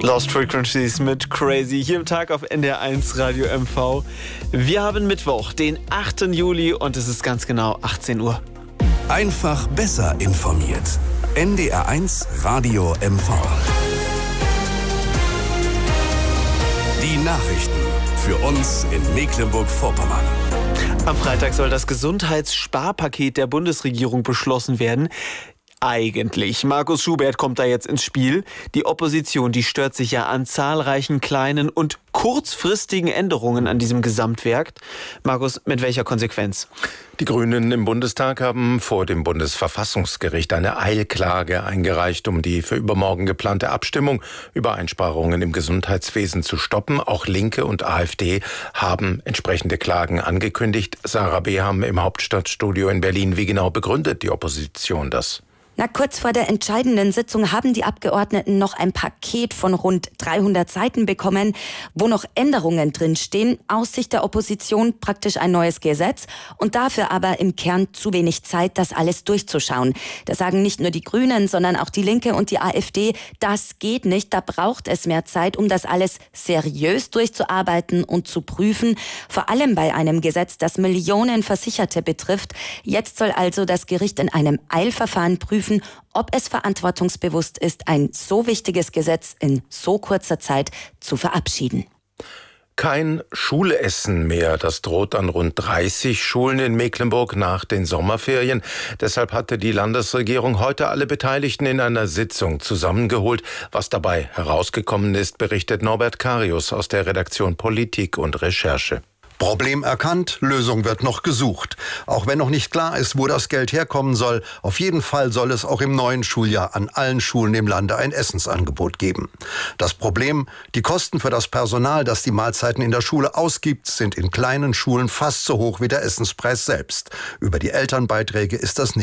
Lost Frequencies mit Crazy hier im Tag auf NDR1 Radio MV. Wir haben Mittwoch, den 8. Juli und es ist ganz genau 18 Uhr. Einfach besser informiert. NDR1 Radio MV. Die Nachrichten für uns in Mecklenburg-Vorpommern. Am Freitag soll das Gesundheitssparpaket der Bundesregierung beschlossen werden. Eigentlich. Markus Schubert kommt da jetzt ins Spiel. Die Opposition, die stört sich ja an zahlreichen kleinen und kurzfristigen Änderungen an diesem Gesamtwerk. Markus, mit welcher Konsequenz? Die Grünen im Bundestag haben vor dem Bundesverfassungsgericht eine Eilklage eingereicht, um die für übermorgen geplante Abstimmung über Einsparungen im Gesundheitswesen zu stoppen. Auch Linke und AfD haben entsprechende Klagen angekündigt. Sarah Beham im Hauptstadtstudio in Berlin. Wie genau begründet die Opposition das? Kurz vor der entscheidenden Sitzung haben die Abgeordneten noch ein Paket von rund 300 Seiten bekommen, wo noch Änderungen drinstehen. Aus Sicht der Opposition praktisch ein neues Gesetz und dafür aber im Kern zu wenig Zeit, das alles durchzuschauen. Da sagen nicht nur die Grünen, sondern auch die Linke und die AfD, das geht nicht, da braucht es mehr Zeit, um das alles seriös durchzuarbeiten und zu prüfen. Vor allem bei einem Gesetz, das Millionen Versicherte betrifft. Jetzt soll also das Gericht in einem Eilverfahren prüfen, ob es verantwortungsbewusst ist, ein so wichtiges Gesetz in so kurzer Zeit zu verabschieden. Kein Schulessen mehr. Das droht an rund 30 Schulen in Mecklenburg nach den Sommerferien. Deshalb hatte die Landesregierung heute alle Beteiligten in einer Sitzung zusammengeholt. Was dabei herausgekommen ist, berichtet Norbert Karius aus der Redaktion Politik und Recherche. Problem erkannt, Lösung wird noch gesucht. Auch wenn noch nicht klar ist, wo das Geld herkommen soll, auf jeden Fall soll es auch im neuen Schuljahr an allen Schulen im Lande ein Essensangebot geben. Das Problem, die Kosten für das Personal, das die Mahlzeiten in der Schule ausgibt, sind in kleinen Schulen fast so hoch wie der Essenspreis selbst. Über die Elternbeiträge ist das nicht